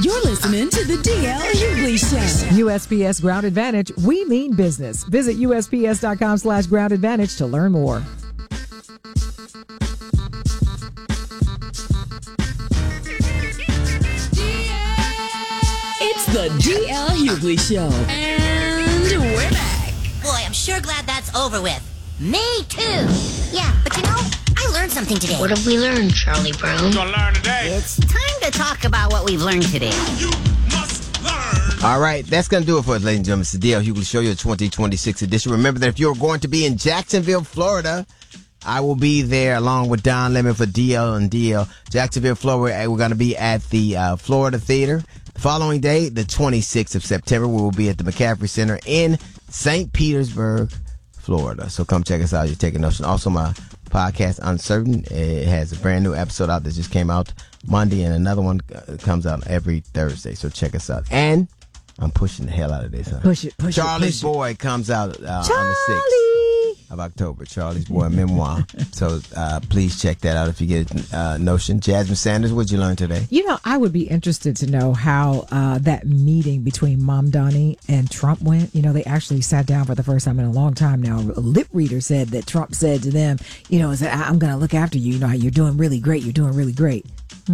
You're listening to the DL Hughley Show. USPS Ground Advantage, we mean business. Visit USPS.com/Ground Advantage to learn more. It's the DL Hughley Show. And we're back. Boy, I'm sure glad that's over with. Me too. Yeah, but you know, I learned something today. What have we learned, Charlie Brown? Gonna learn today. It's time to talk about what we've learned today. You must learn. All right, that's going to do it for us, ladies and gentlemen. It's the DL Hughley Show, your 2026 edition. Remember that if you're going to be in Jacksonville, Florida, I will be there along with Don Lemon for DL and DL. Jacksonville, Florida, we're going to be at the Florida Theater. The following day, the 26th of September, we will be at the McCaffrey Center in St. Petersburg, Florida. So come check us out. You're taking notion. Also, my podcast, Uncertain, it has a brand new episode out that just came out Monday, and another one comes out every Thursday. So check us out. And I'm pushing the hell out of this. Huh? Push it. Charlie's Boy comes out on the 6th of October. Charlie's Boy memoir. So please check that out if you get notion. Jasmine Sanders, what'd you learn today? You know, I would be interested to know how that meeting between Mom Donnie and Trump went. You know, they actually sat down for the first time in a long time now. A lip reader said that Trump said to them, you know, I'm going to look after you. You know, you're doing really great. You're doing really great.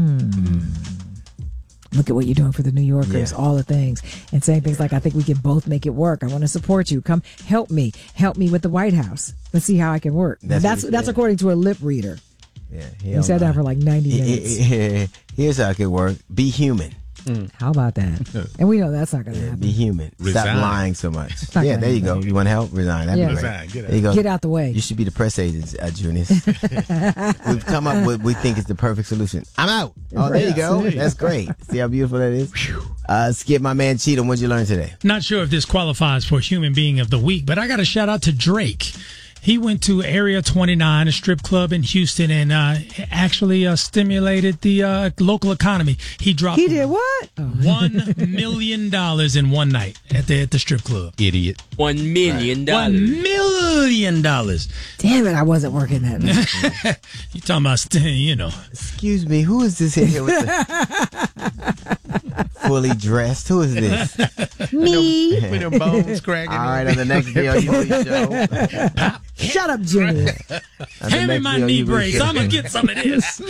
Look at what you're doing for the New Yorkers, all the things. And saying things like, I think we can both make it work. I want to support you. Come help me. Help me with the White House. Let's see how I can work. That's according to a lip reader. Yeah, he sat down for like 90 minutes. Here's how it could work. Be human. How about that? And we know that's not going to happen. Be human. Resign. Stop lying so much. Yeah, there you go. You want help? Resign. That'd be great. Resign. Get out. There you go. Get out the way. You should be the press agents, Junius. We've come up with we think it's the perfect solution. I'm out. Oh, there you go. That's great. See how beautiful that is? Skip, my man Cheatham, what'd you learn today? Not sure if this qualifies for Human Being of the Week, but I got a shout out to Drake. He went to Area 29, a strip club in Houston, and actually stimulated the local economy. He dropped. He did what? $1 million in one night at the strip club. Idiot. $1 million. $1 million. Damn it, I wasn't working that night. You talking about, you know. Excuse me, who is this in here with the fully dressed? Who is this? Me. With her bones cracking. All right, on the next DL Hughley Show. Shut up, Jimmy. Hand me my knee brace. I'm going to get some of this.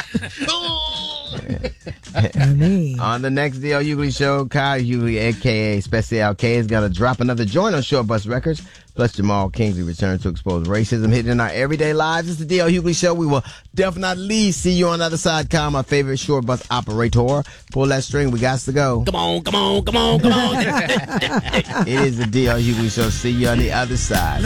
On the next DL Hughley Show, Kyle Hughley, a.k.a. Special K, is going to drop another joint on Short Bus Records. Plus, Jamal Kingsley returns to expose racism hidden in our everyday lives. It's the DL Hughley Show. We will definitely see you on the other side. Kyle, my favorite short bus operator. Pull that string. We got to go. Come on. It is the DL Hughley Show. See you on the other side.